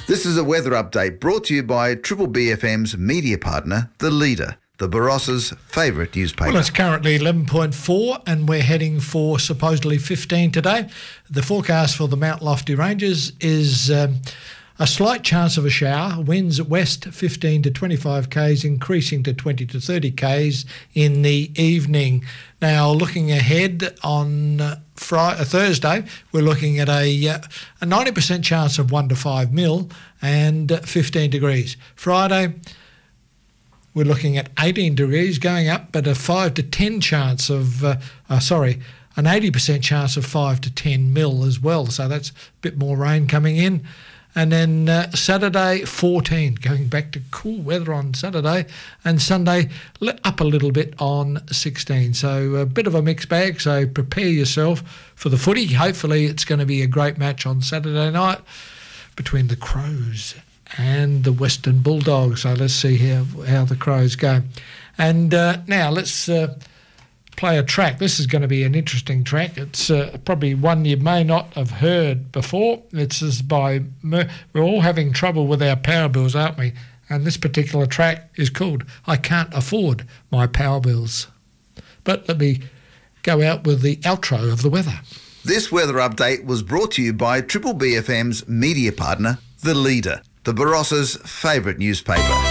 This is a weather update brought to you by Triple BFM's media partner, The Leader, the Barossa's favourite newspaper. Well, it's currently 11.4 and we're heading for supposedly 15 today. The forecast for the Mount Lofty Ranges is a slight chance of a shower. Winds at west 15 to 25 k's, increasing to 20 to 30 k's in the evening. Now, looking ahead on Thursday, we're looking at a 90% chance of 1 to 5 mil and 15 degrees. Friday, we're looking at 18 degrees going up, but a 5 to 10 chance of, an 80% chance of 5 to 10 mil as well. So that's a bit more rain coming in. And then Saturday, 14, going back to cool weather on Saturday. And Sunday, up a little bit on 16. So a bit of a mixed bag, so prepare yourself for the footy. Hopefully it's going to be a great match on Saturday night between the Crows and the Western Bulldogs. So let's see how the Crows go. And now let's play a track. This is going to be an interesting track. It's probably one you may not have heard before. It's by we're all having trouble with our power bills, aren't we? And this particular track is called I Can't Afford My Power Bills. But let me go out with the outro of the weather. This weather update was brought to you by Triple BFM's media partner, The Leader, the Barossa's favourite newspaper.